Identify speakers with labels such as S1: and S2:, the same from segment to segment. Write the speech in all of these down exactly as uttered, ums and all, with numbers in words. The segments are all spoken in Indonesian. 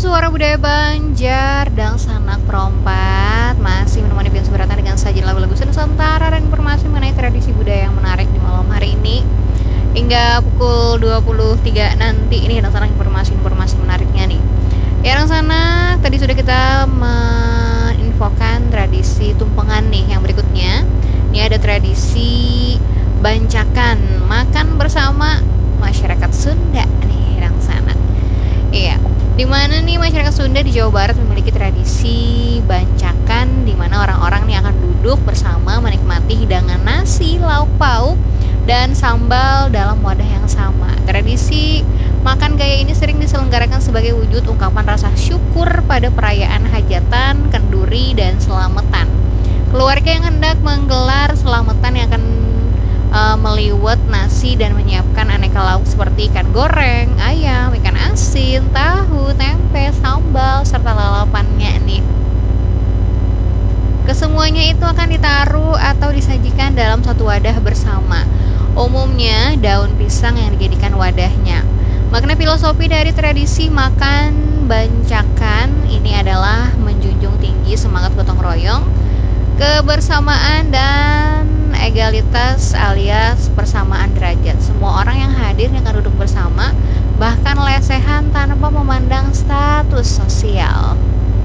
S1: Suara Budaya Banjar dan Sanak Perompak masih menemani pian subratan dengan sajian lagu-lagu Nusantara dan informasi mengenai tradisi budaya yang menarik di malam hari ini hingga pukul dua puluh tiga nanti. Ini dan Sanak informasi-informasi menariknya nih. Ya dan Sanak, tadi sudah kita menginfokan tradisi tumpengan nih. Yang berikutnya, ini ada tradisi bancakan, makan bersama masyarakat Sunda nih dan Sanak. Iya. Di mana nih masyarakat Sunda di Jawa Barat memiliki tradisi bancakan, di mana orang-orang nih akan duduk bersama menikmati hidangan nasi, lauk pauk, dan sambal dalam wadah yang sama. Tradisi makan gaya ini sering diselenggarakan sebagai wujud ungkapan rasa syukur pada perayaan hajatan, kenduri, dan selamatan. Keluarga yang hendak menggelar selamatan yang akan uh, meliwet nasi dan menyiapkan aneka lauk seperti ikan goreng, ayam, ikan asin, tahu, tempe, sambal, serta lalapannya nih. Kesemuanya itu akan ditaruh atau disajikan dalam satu wadah bersama. Umumnya daun pisang yang dijadikan wadahnya. Makna filosofi dari tradisi makan bancakan ini adalah menjunjung tinggi semangat gotong royong, kebersamaan, dan egalitas alias persamaan derajat. Semua orang yang hadir yang akan duduk bersama, bahkan lesehan tanpa memandang status sosial.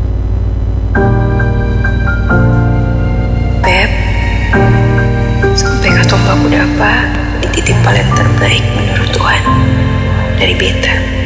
S2: Beb, sampai ketemu aku dapat dititip paling terbaik menurut Tuhan dari Beta.